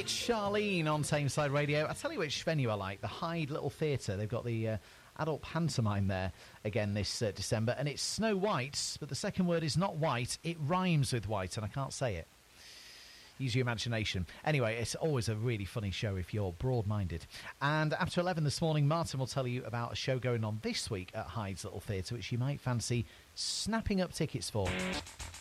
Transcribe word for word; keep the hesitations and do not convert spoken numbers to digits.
It's Charlene on Tameside Radio. I'll tell you which venue I like, the Hyde Little Theatre. They've got the uh, adult pantomime there again this uh, December, and it's Snow White, but the second word is not white, it rhymes with white, and I can't say it. Use your imagination. Anyway, it's always a really funny show if you're broad-minded. And after eleven this morning, Martin will tell you about a show going on this week at Hyde's Little Theatre, which you might fancy snapping up tickets for.